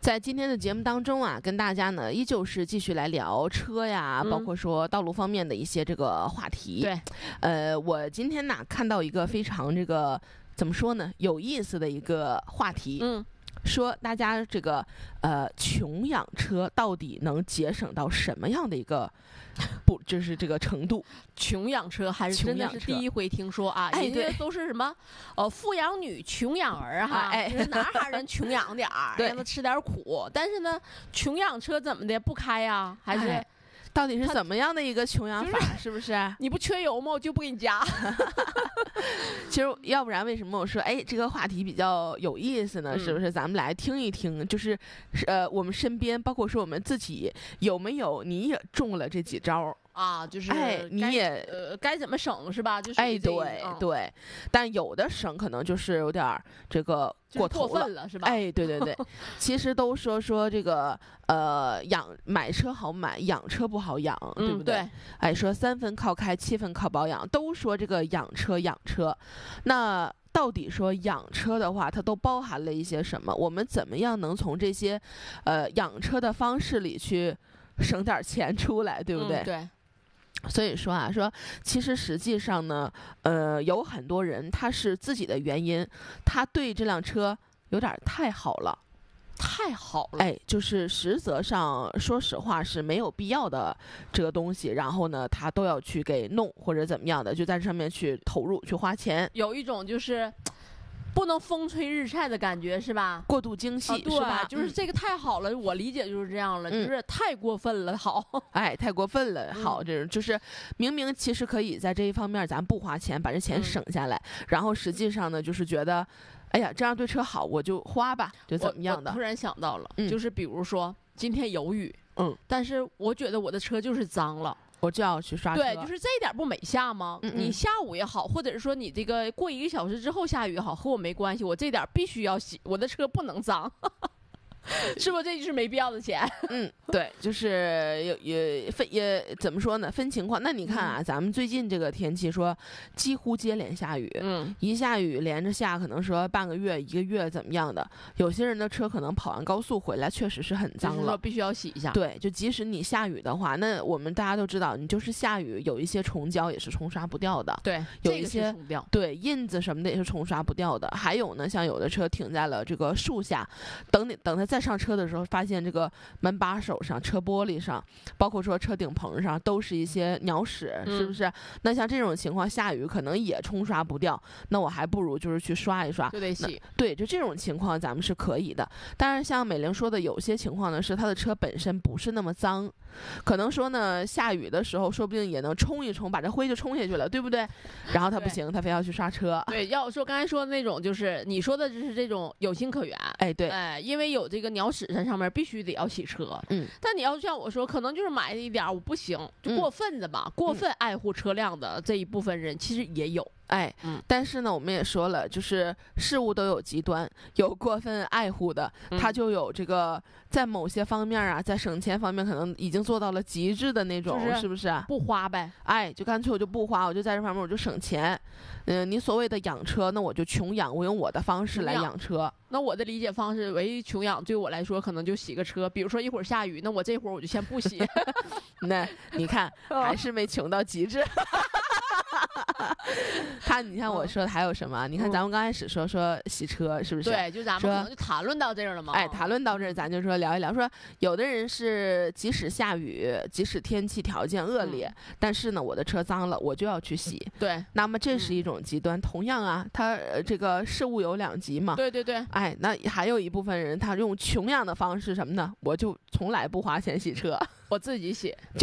在今天的节目当中啊，跟大家呢依旧是继续来聊车呀，包括说道路方面的一些这个话题。 对， 我今天呢看到一个非常这个怎么说呢，有意思的一个话题。说大家这个穷养车到底能节省到什么样的一个就是这个程度？ 穷养车还是真的是第一回听说啊！人家都是什么富养女穷养儿哈，哪哈人穷养点儿，让他吃点苦。但是呢，穷养车怎么的不开呀？还是？ 到底是怎么样的一个穷养法？是不是？ 你不缺油吗？我就不给你加。 其实要不然为什么我说这个话题比较有意思呢？是不是？咱们来听一听，就是我们身边，包括说我们自己，有没有你也中了这几招？ 啊，就是你也该怎么省是吧？就是对，但有的省可能就是有点这个过头了是吧？ 对，其实都说这个买车好买，养车不好养，对不对？说3分靠开，7分靠保养，都说这个养车，那到底说养车的话，它都包含了一些什么？我们怎么样能从这些养车的方式里去省点钱出来，对不对？ 对。 所以说其实实际上呢，有很多人他是自己的原因，他对这辆车有点太好了，就是实则上说实话是没有必要的这个东西，然后呢，他都要去给弄或者怎么样的，就在上面去投入去花钱， 有一种就是不能风吹日晒的感觉是吧？ 过度精细，是吧？ 就是这个太好了，我理解就是这样了，就是太过分了，好， 太过分了，好，这种就是明明其实可以在这一方面咱不花钱，把这钱省下来，然后实际上呢，就是觉得，这样对车好，我就花吧，就怎么样的。 我突然想到了，就是比如说今天有雨，但是我觉得我的车就是脏了。 我就要去刷车， 对，就是这一点不美下吗？你下午也好，或者是说你这个过1个小时之后下雨也好，和我没关系，我这点必须要洗，我的车不能脏。是不是这就是没必要的钱？ 对，就是也怎么说呢？分情况。那你看啊，咱们最近这个天气说几乎接连下雨，一下雨连着下，可能说半个月、1个月怎么样的？有些人的车可能跑完高速回来，确实是很脏了， 必须要洗一下。 对，就即使你下雨的话，那我们大家都知道，你就是下雨有一些虫胶也是冲刷不掉的， 对， 有一些对印子什么的也是冲刷不掉的。还有呢，像有的车停在了这个树下，等它再上车的时候，发现这个门把手上、车玻璃上，包括说车顶棚上，都是一些鸟屎，是不是？那像这种情况，下雨可能也冲刷不掉，那我还不如就是去刷一刷， 就得洗。 对，就这种情况咱们是可以的。当然，像美玲说的，有些情况呢是他的车本身不是那么脏，可能说呢下雨的时候，说不定也能冲一冲，把这灰就冲下去了，对不对？然后他不行，他非要去刷车。 对，要说刚才说的那种，就是你说的，就是这种有情可原。 对， 因为有这个鸟屎在上面，必须得要洗车。但你要像我说，可能就是买一点我不行，就过分的吧，过分爱护车辆的这一部分人，其实也有。 但是呢，我们也说了，就是事物都有极端，有过分爱护的，他就有这个在某些方面啊，在省钱方面可能已经做到了极致的那种，是不是？ 不花呗， 就干脆我就不花，我就在这方面我就省钱。你所谓的养车，那我就穷养，我用我的方式来养车。 那我的理解方式，唯一穷养对我来说，可能就洗个车。比如说一会儿下雨，那我这会儿我就先不洗。 那你看，还是没穷到极致。你看我说的还有什么？你看咱们刚开始说洗车，是不是？ 对，就咱们可能就谈论到这儿了嘛。 谈论到这儿，咱就说聊一聊，说有的人是即使下雨，即使天气条件恶劣，但是呢，我的车脏了，我就要去洗。 对， 那么这是一种极端。同样啊，他这个事物有两极嘛。 对。 那还有一部分人，他用穷养的方式什么呢？我就从来不花钱洗车， 我自己洗。